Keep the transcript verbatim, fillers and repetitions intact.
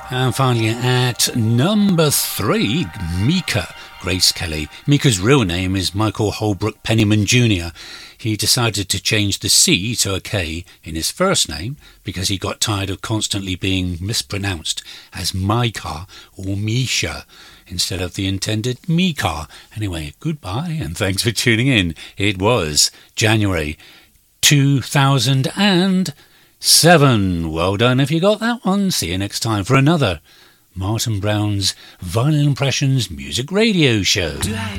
And finally at number three, Mika, Grace Kelly. Mika's real name is Michael Holbrook Penniman Junior He decided to change the C to a K in his first name because he got tired of constantly being mispronounced as Micah or Misha instead of the intended Mika. Anyway, goodbye and thanks for tuning in. It was January two thousand seven. Well done if you got that one. See you next time for another Martin Brown's Vinyl Impressions Music Radio Show.